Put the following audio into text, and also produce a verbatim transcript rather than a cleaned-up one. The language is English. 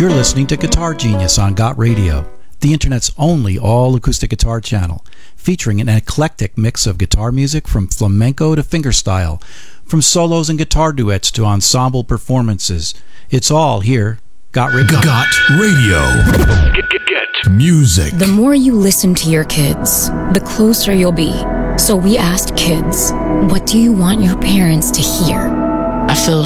You're listening to Guitar Genius on Got Radio, the internet's only all-acoustic guitar channel, featuring an eclectic mix of guitar music from flamenco to fingerstyle, from solos and guitar duets to ensemble performances. It's all here. Got Radio. Got Radio. Get, get, get. Music. The more you listen to your kids, the closer you'll be. So we asked kids, what do you want your parents to hear? I feel